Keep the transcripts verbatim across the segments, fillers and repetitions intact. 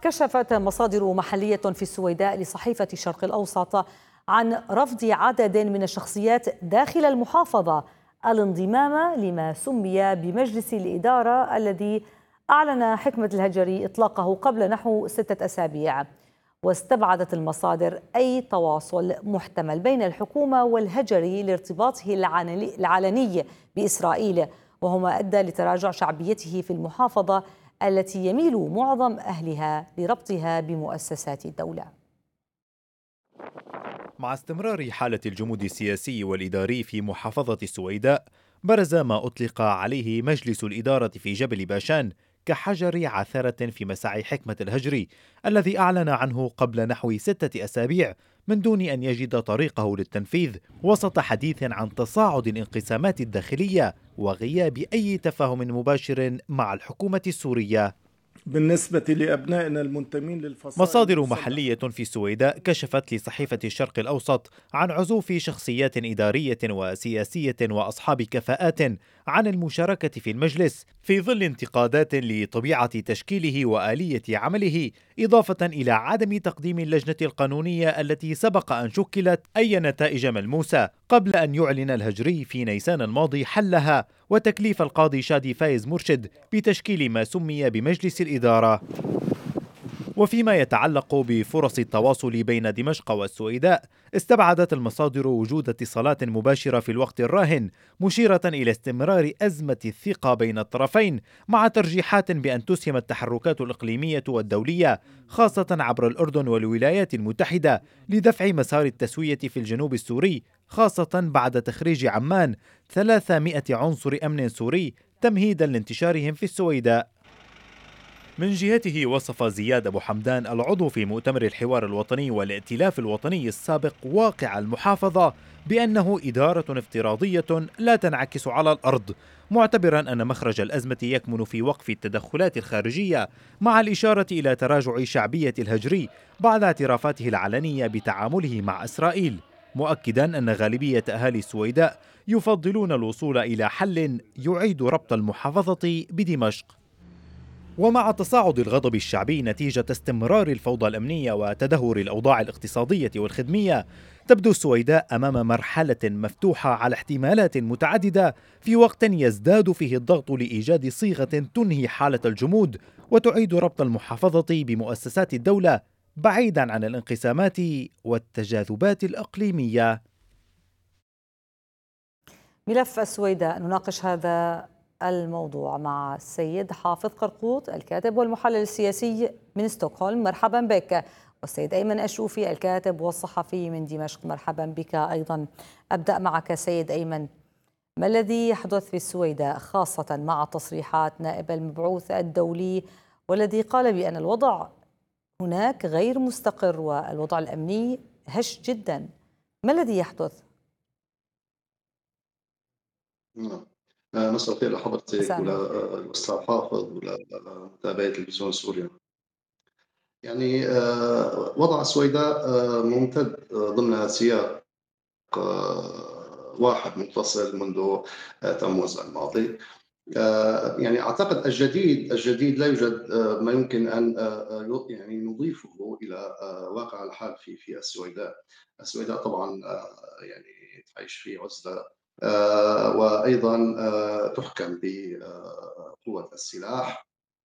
كشفت مصادر محلية في السويداء لصحيفة الشرق الأوسط عن رفض عدد من الشخصيات داخل المحافظة الانضمام لما سمي بمجلس الإدارة الذي أعلن حكمة الهجري إطلاقه قبل نحو ستة أسابيع. واستبعدت المصادر أي تواصل محتمل بين الحكومة والهجري لارتباطه العلني بإسرائيل، وهو ما أدى لتراجع شعبيته في المحافظة التي يميل معظم أهلها لربطها بمؤسسات الدولة. مع استمرار حالة الجمود السياسي والإداري في محافظة السويداء، برز ما أطلق عليه مجلس الإدارة في جبل باشان كحجر عثرة في مساعي حكمة الهجري الذي أعلن عنه قبل نحو ستة أسابيع من دون أن يجد طريقه للتنفيذ، وسط حديث عن تصاعد الانقسامات الداخلية وغياب أي تفاهم مباشر مع الحكومة السورية. بالنسبة لأبنائنا المنتمين للفصائل مصادر محلية في السويداء كشفت لصحيفة الشرق الأوسط عن عزوف شخصيات إدارية وسياسية وأصحاب كفاءات عن المشاركة في المجلس في ظل انتقادات لطبيعة تشكيله وآلية عمله، إضافة إلى عدم تقديم اللجنة القانونية التي سبق أن شكلت أي نتائج ملموسة قبل أن يعلن الهجري في نيسان الماضي حلها وتكليف القاضي شادي فايز مرشد بتشكيل ما سمي بمجلس الإدارة. وفيما يتعلق بفرص التواصل بين دمشق والسويداء، استبعدت المصادر وجود اتصالات مباشرة في الوقت الراهن، مشيرة إلى استمرار أزمة الثقة بين الطرفين، مع ترجيحات بأن تسهم التحركات الإقليمية والدولية خاصة عبر الأردن والولايات المتحدة لدفع مسار التسوية في الجنوب السوري، خاصة بعد تخريج عمان ثلاثمائة عنصر أمن سوري تمهيدا لانتشارهم في السويداء. من جهته وصف زياد أبو حمدان العضو في مؤتمر الحوار الوطني والائتلاف الوطني السابق واقع المحافظة بأنه إدارة افتراضية لا تنعكس على الأرض، معتبرا أن مخرج الأزمة يكمن في وقف التدخلات الخارجية، مع الإشارة إلى تراجع شعبية الهجري بعد اعترافاته العلنية بتعامله مع إسرائيل، مؤكدا أن غالبية أهالي السويداء يفضلون الوصول إلى حل يعيد ربط المحافظة بدمشق. ومع تصاعد الغضب الشعبي نتيجة استمرار الفوضى الأمنية وتدهور الأوضاع الاقتصادية والخدمية، تبدو السويداء أمام مرحلة مفتوحة على احتمالات متعددة في وقت يزداد فيه الضغط لإيجاد صيغة تنهي حالة الجمود وتعيد ربط المحافظة بمؤسسات الدولة بعيدا عن الانقسامات والتجاذبات الإقليمية. ملف السويداء، نناقش هذا الموضوع مع السيد حافظ قرقوط الكاتب والمحلل السياسي من ستوكهولم، مرحبا بك، والسيد أيمن أشوفي الكاتب والصحفي من دمشق، مرحبا بك أيضا. أبدأ معك سيد أيمن، ما الذي يحدث في السويداء خاصة مع تصريحات نائب المبعوث الدولي والذي قال بأن الوضع هناك غير مستقر والوضع الأمني هش جدا؟ ما الذي يحدث؟ نعم. مساء الخير لحضرتك وللأستاذ حافظ ولمتابعي تلفزيون سوريا. يعني آه، وضع السويداء آه، ممتد آه، ضمن سياق واحد متصل منذ تموز الماضي. يعني أعتقد الجديد الجديد لا يوجد ما يمكن أن يعني نضيفه إلى واقع الحال في في السويداء. السويداء طبعا يعني تعيش في عزلة، وأيضا تحكم بقوة السلاح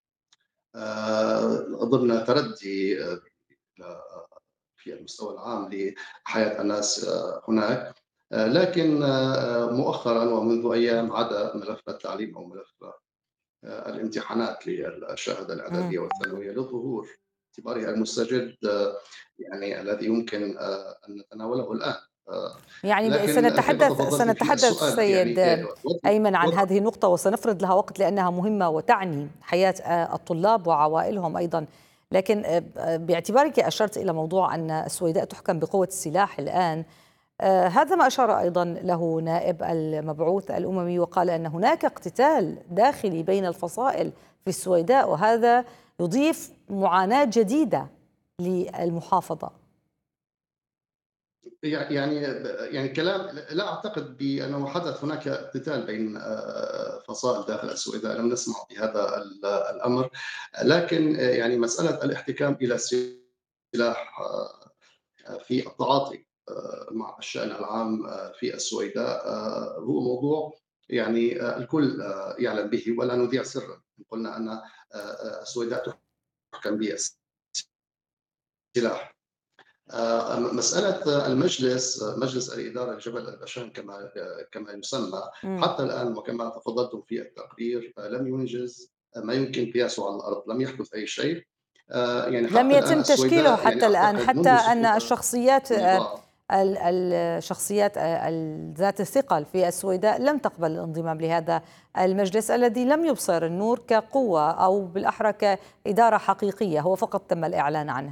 ضمن تردي في المستوى العام لحياة الناس هناك. لكن مؤخرا ومنذ أيام عدا ملف التعليم أو ملف الامتحانات للشهادة الإعدادية والثانوية للظهور باعتباره المستجد يعني الذي يمكن أن نتناوله الآن. يعني سنتحدث سنتحدث سيد يعني أيمن عن هذه النقطة وسنفرض لها وقت لأنها مهمة وتعني حياة الطلاب وعوائلهم أيضا، لكن باعتبارك أشرت إلى موضوع أن السويداء تحكم بقوة السلاح الآن، هذا ما أشار أيضا له نائب المبعوث الأممي وقال أن هناك اقتتال داخلي بين الفصائل في السويداء، وهذا يضيف معاناة جديدة للمحافظة. يع يعني يعني كلام لا أعتقد بأنه حدث هناك اقتتال بين آآ فصائل داخل السويداء، لم نسمع بهذا ال الأمر، لكن آه، يعني مسألة الاحتكام إلى السلاح آآ في التعاطي آآ مع الشأن العام آآ في السويداء آآ هو موضوع يعني آآ الكل آه، يعلم به ولا نذيع سرًا، إن قلنا أن آآ السويداء تحكم بالسلاح. آه، مسألة المجلس مجلس الإدارة لجبل البشان كما كما يسمى مم. حتى الآن وكما تفضلتم في التقرير آه، لم ينجز ما يمكن قياسه على الأرض، لم يحدث أي شيء. آه، يعني لم حتى الآن يتم تشكيله السويداء يعني حتى الآن، أعتقد حتى منذ أن سقوط الشخصيات آه، النظام. ال- الشخصيات آه، ال- ذات الثقل في السويداء لم تقبل الانضمام لهذا المجلس الذي لم يبصر النور كقوة أو بالأحرى كإدارة حقيقية، هو فقط تم الإعلان عنه.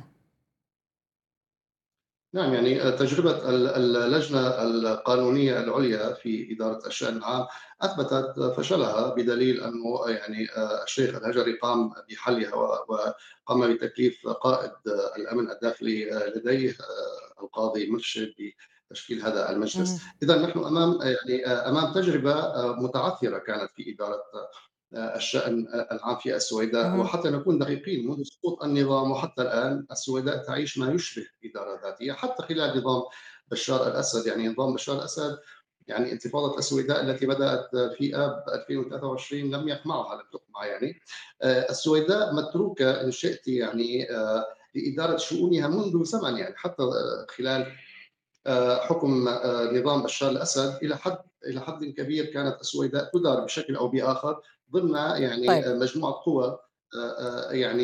نعم يعني تجربة ال- اللجنة القانونية العليا في إدارة الشأن العام أثبتت فشلها بدليل أنه يعني الشيخ الهجري قام بحلها و- وقام بتكليف قائد الأمن الداخلي لديه القاضي مرشد بتشكيل هذا المجلس. مهم. إذا نحن أمام يعني أمام تجربة متعثرة كانت في إدارة الشأن العام في السويداء، مهم. وحتى نكون دقيقين منذ سقوط النظام وحتى الآن السويداء تعيش ما يشبه إدارة ذاتية حتى خلال نظام بشار الأسد. يعني نظام بشار الأسد يعني انتفاضة السويداء التي بدأت في آب ألفين وثلاثة وعشرين لم يقمعها، لم تقمع يعني. آه، السويداء متروكة إن شئت يعني آه، لإدارة شؤونها منذ زمن، يعني حتى آه، خلال آه، حكم آه، نظام بشار الاسد الى حد الى حد كبير كانت السويداء تدار بشكل او باخر ضمن يعني طيب. آه، مجموعه قوى آه، آه، يعني